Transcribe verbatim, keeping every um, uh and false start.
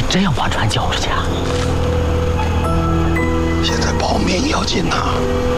真要把船交出去啊？ 现在保命要紧呐、啊。